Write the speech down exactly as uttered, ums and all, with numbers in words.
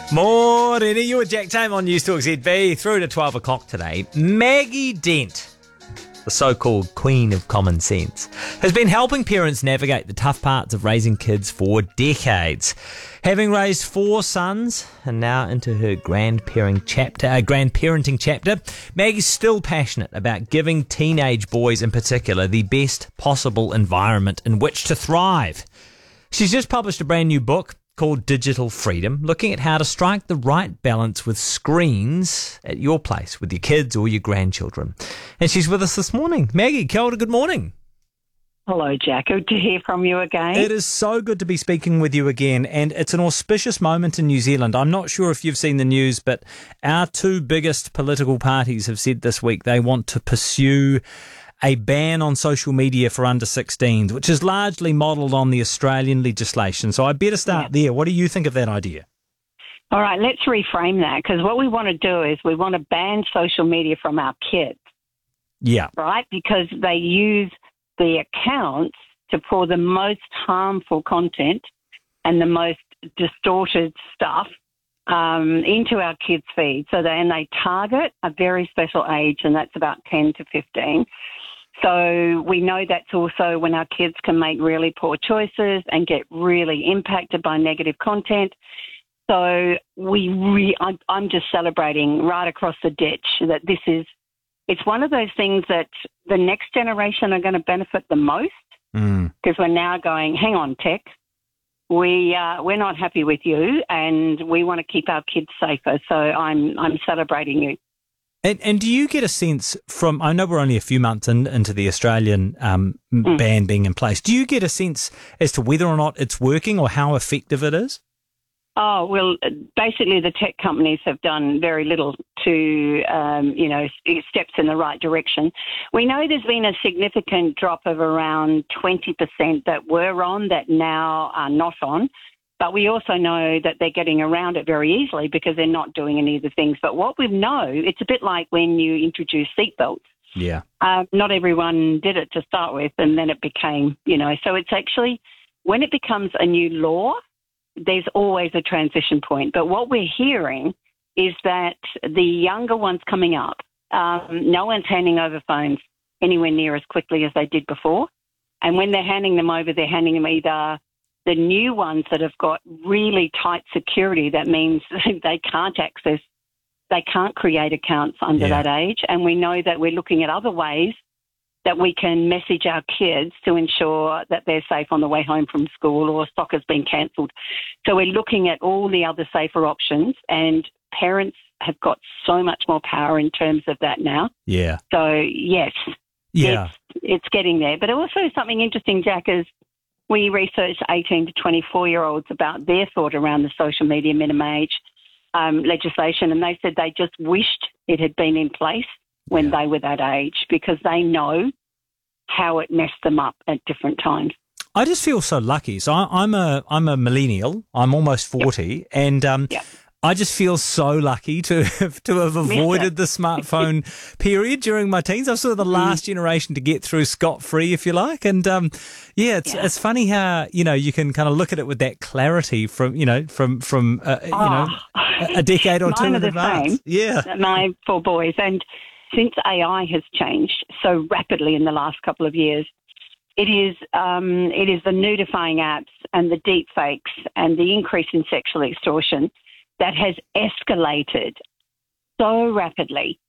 Morning, you and Jack Tame on News Talk Z B through to twelve o'clock today. Maggie Dent, the so-called Queen of Common Sense, has been helping parents navigate the tough parts of raising kids for decades. Having raised four sons and now into her grandparenting chapter, uh, grandparenting chapter, Maggie's still passionate about giving teenage boys in particular the best possible environment in which to thrive. She's just published a brand new book called Digital Freedom, looking at how to strike the right balance with screens at your place with your kids or your grandchildren. And she's with us this morning. Maggie, kia ora, good morning. Hello, Jack. Good to hear from you again. It is so good to be speaking with you again, and it's an auspicious moment in New Zealand. I'm not sure if you've seen the news, but our two biggest political parties have said this week they want to pursue a ban on social media for under sixteens, which is largely modelled on the Australian legislation. So I better start yeah. there. What do you think of that idea? All right, let's reframe that, because what we want to do is we want to ban social media from our kids. Yeah. Right? Because they use the accounts to pour the most harmful content and the most distorted stuff um, into our kids' feed. So they, and they target a very special age, and that's about ten to fifteen. So we know that's also when our kids can make really poor choices and get really impacted by negative content. So we re- I'm, I'm just celebrating right across the ditch that this is, it's one of those things that the next generation are going to benefit the most, because mm. we're now going, hang on, tech, we, uh, we're not happy with you and we want to keep our kids safer. So I'm I'm celebrating you. And, and do you get a sense from, I know we're only a few months in, into the Australian um, mm. ban being in place, do you get a sense as to whether or not it's working or how effective it is? Oh, well, basically the tech companies have done very little to, um, you know, steps in the right direction. We know there's been a significant drop of around twenty percent that were on that now are not on. But we also know that they're getting around it very easily because they're not doing any of the things. But what we know, it's a bit like when you introduce seatbelts. Yeah. Uh, not everyone did it to start with, and then it became, you know, so it's actually, when it becomes a new law, there's always a transition point. But what we're hearing is that the younger ones coming up, um, no one's handing over phones anywhere near as quickly as they did before. And when they're handing them over, they're handing them either the new ones that have got really tight security. That means they can't access, they can't create accounts under yeah. that age. And we know that we're looking at other ways that we can message our kids to ensure that they're safe on the way home from school or soccer's been cancelled. So we're looking at all the other safer options, and parents have got so much more power in terms of that now. Yeah. So, yes, yeah. it's, it's getting there. But also something interesting, Jack, is we researched eighteen to twenty-four-year-olds about their thought around the social media minimum age um, legislation, and they said they just wished it had been in place when yeah. they were that age, because they know how it messed them up at different times. I just feel so lucky. So I, I'm a I'm a millennial. I'm almost forty, yep. and um, yep. I just feel so lucky to have, to have avoided the smartphone period during my teens. I was sort of the last mm. generation to get through scot-free, if you like. And um, yeah, it's yeah. it's funny how, you know, you can kind of look at it with that clarity from, you know, from from uh, oh. you know a, a decade or two in advance. Same. Yeah, my four boys, and since A I has changed so rapidly in the last couple of years, it is um, it is the nudifying apps and the deep fakes and the increase in sexual extortion that has escalated so rapidly